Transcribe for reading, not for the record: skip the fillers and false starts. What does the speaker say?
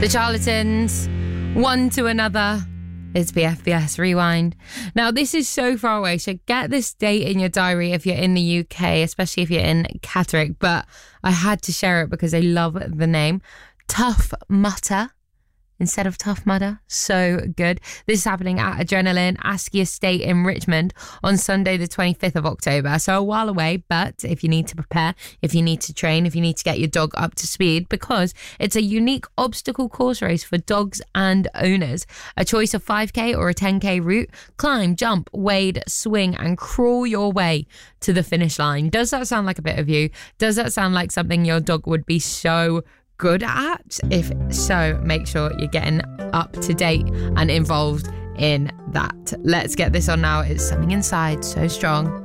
The Charlatans, One to Another. It's BFBS Rewind. Now, this is so far away, so get this date in your diary if you're in the UK, especially if you're in Catterick, but I had to share it because I love the name. Tough Mudder instead of Tough Mudder. So good. This is happening at Adrenaline Askey Estate in Richmond on Sunday the 25th of October. So a while away, but if you need to prepare, if you need to train, if you need to get your dog up to speed, because it's a unique obstacle course race for dogs and owners. A choice of 5k or a 10k route. Climb, jump, wade, swing and crawl your way to the finish line. Does that sound like a bit of you? Does that sound like something your dog would be so good at? If so, make sure you're getting up to date and involved in that. Let's get this on now. It's Something Inside So Strong.